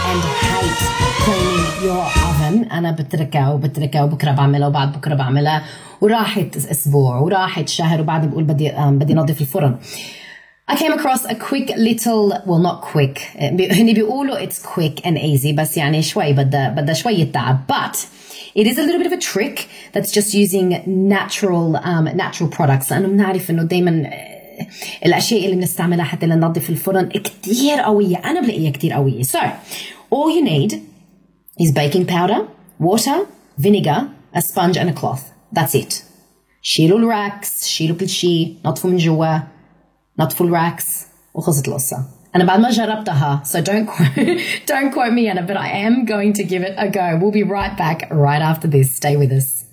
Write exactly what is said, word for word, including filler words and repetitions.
and hate cleaning your oven. أنا بتركها وبتركها وبكرة بعملها وبعد بكرة بعملها وراحت أسبوع وراحت شهر وبعد بقول بدي بدي نظف الفرن. I came across a quick little, well not quick, هني بيقولوا it's quick and easy بس يعني شوي بدأ بدأ شوية تعب, but it is a little bit of a trick that's just using natural um, natural products. لأنه بنعرف إنه دايما الأشياء اللي بنستعملها حتى لننظف الفرن كتير قوية. أنا بلاقيها كتير قوية. So all you need is baking powder, water, vinegar, a sponge and a cloth. That's it. شيلوا الراكس, شيلوا كل شيء, نطفوا من جوا, نطفوا الراكس وخلصت القصة. أنا بعد ما جربتها, so don't quote, don't quote me, Anna, but I am going to give it a go. We'll be right back right after this. Stay with us.